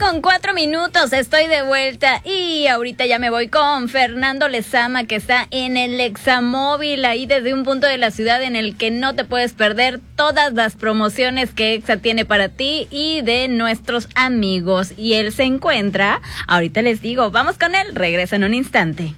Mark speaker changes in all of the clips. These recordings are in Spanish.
Speaker 1: 9:04, estoy de vuelta y ahorita ya me voy con Fernando Lezama, que está en el Examóvil, ahí desde un punto de la ciudad en el que no te puedes perder todas las promociones que Exa tiene para ti y de nuestros amigos. Y él se encuentra, ahorita les digo, vamos con él, regresa en un instante.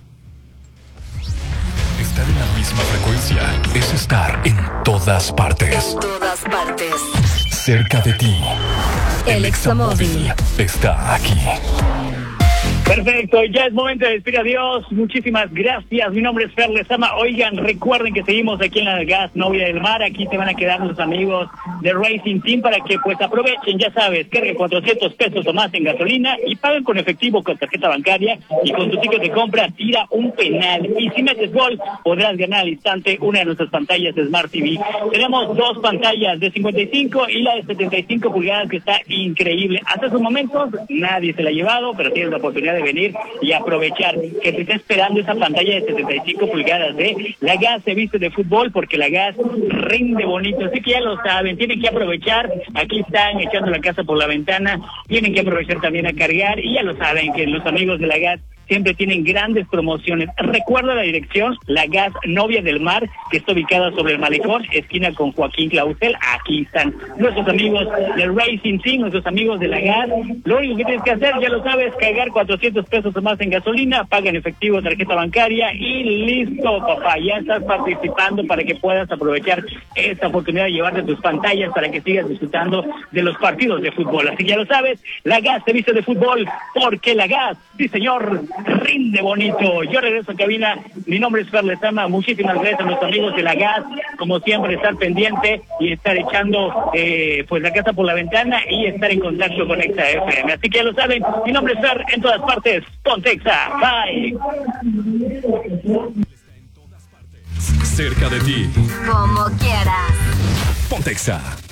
Speaker 2: Estar en la misma frecuencia es estar en todas partes.
Speaker 3: En todas partes.
Speaker 2: Cerca de ti.
Speaker 3: El Examóvil
Speaker 2: está aquí.
Speaker 4: Perfecto, ya es momento de decir adiós. Muchísimas gracias. Mi nombre es Fer Lezama. Oigan, recuerden que seguimos aquí en la Gas Novia del Mar. Aquí te van a quedar los amigos de Racing Team para que pues aprovechen, ya sabes, carguen 400 pesos o más en gasolina y paguen con efectivo con tarjeta bancaria y con tu ticket de compra tira un penal. Y si metes gol, podrás ganar al instante una de nuestras pantallas de Smart TV. Tenemos dos pantallas de 55 y la de 75 pulgadas que está increíble. Hasta esos momentos nadie se la ha llevado, pero tienes la oportunidad de venir y aprovechar que te está esperando esa pantalla de 75 pulgadas La Gas se viste de fútbol porque La Gas rinde bonito, así que ya lo saben, tienen que aprovechar. Aquí están echando la casa por la ventana, tienen que aprovechar también a cargar y ya lo saben que los amigos de La Gas siempre tienen grandes promociones. Recuerda la dirección, La Gas Novia del Mar, que está ubicada sobre el Malecón, esquina con Joaquín Clausel. Aquí están nuestros amigos del Racing Team, nuestros amigos de La Gas. Lo único que tienes que hacer, ya lo sabes, cargar 400 pesos o más en gasolina, paga en efectivo, tarjeta bancaria y listo, papá. Ya estás participando para que puedas aprovechar esta oportunidad de llevarte tus pantallas para que sigas disfrutando de los partidos de fútbol. Así que ya lo sabes, La Gas se viste de fútbol porque La Gas, sí señor, rinde bonito. Yo regreso a cabina. Mi nombre es Fer Lezama. Muchísimas gracias a nuestros amigos de La Gas. Como siempre, estar pendiente y estar echando pues la casa por la ventana y estar en contacto con Exa FM. Así que ya lo saben. Mi nombre es Fer, en todas partes. Ponte Exa. Bye.
Speaker 2: Cerca de ti.
Speaker 3: Como quieras.
Speaker 2: Ponte Exa.